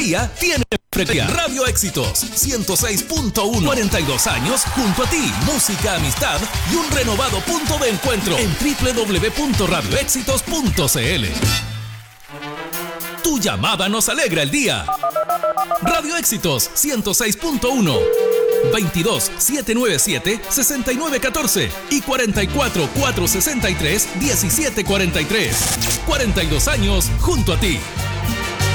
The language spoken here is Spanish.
Tiene frecuencia. Radio Éxitos 106.1. 42 años junto a ti. Música, amistad y un renovado punto de encuentro en www.radioéxitos.cl. Tu llamada nos alegra el día. Radio Éxitos 106.1. 22 797 6914 y 44 463 1743. 42 años junto a ti.